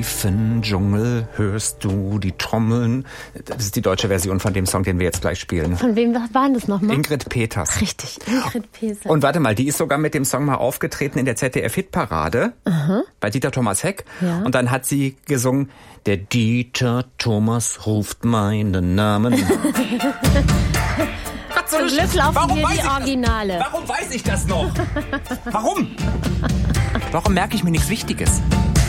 tiefen Dschungel hörst du die Trommeln. Das ist die deutsche Version von dem Song, den wir jetzt gleich spielen. Von wem war das nochmal? Ingrid Peters. Richtig, Ingrid Peters. Und warte mal, die ist sogar mit dem Song mal aufgetreten in der ZDF-Hitparade bei Dieter Thomas Heck. Ja. Und dann hat sie gesungen, der Dieter Thomas ruft meinen Namen. Zum Glück laufen hier die Originale. Warum weiß ich das noch? Warum? Warum merke ich mir nichts Wichtiges?